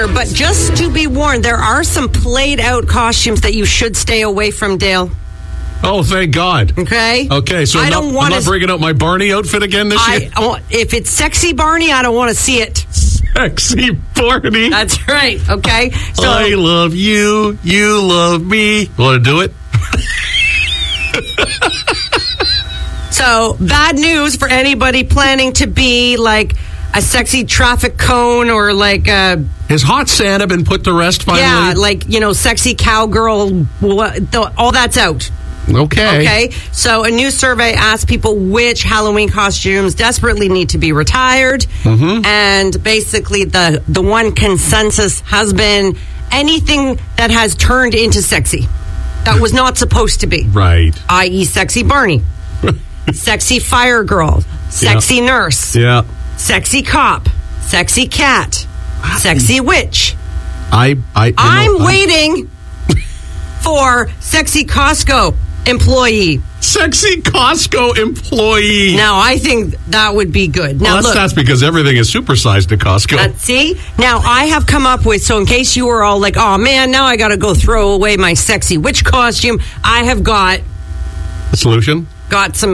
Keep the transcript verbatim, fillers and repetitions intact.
but just to be warned, there are some played out costumes that you should stay away from, Dale. Oh, thank God. Okay? Okay, so I I'm, don't not, I'm not s- bringing out my Barney outfit again this year? I, if it's sexy Barney, I don't want to see it. Sexy Barney. That's right, okay? So I love you. You love me. Want to do it? So, bad news for anybody planning to be like a sexy traffic cone or like a... Has Hot Santa been put to rest finally? Yeah, like, you know, sexy cowgirl, what, the, all that's out. Okay. Okay, so a new survey asked people which Halloween costumes desperately need to be retired. Mm-hmm. And basically, the, the one consensus has been anything that has turned into sexy. That was not supposed to be. Right. that is sexy Barney, sexy fire girl, sexy Yeah. nurse, Yeah. sexy cop, sexy cat, sexy witch. I, I, you I'm know, waiting for sexy Costco employee. Sexy Costco employee. Now, I think that would be good. Now, well, that's, look, that's because everything is supersized at Costco. let's see. Now, I have come up with, so in case you were all like, oh man, now I got to go throw away my sexy witch costume, I have got The solution? got some